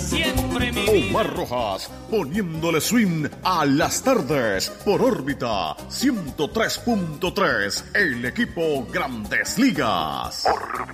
siempre mi vida. Omar Rojas, poniéndole swing a las tardes por órbita 103.3, el equipo Grandes Ligas.